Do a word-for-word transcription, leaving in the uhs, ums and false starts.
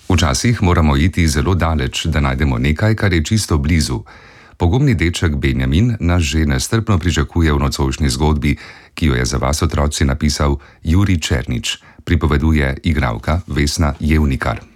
Včasih moramo iti zelo daleč, da najdemo nekaj, kar je čisto blizu. Pogumni deček Benjamin nas že nestrpno pričakuje v nocojšnji zgodbi, ki jo je za vas, otroci, napisal Jurij Černič, pripoveduje igralka Vesna Jevnikar.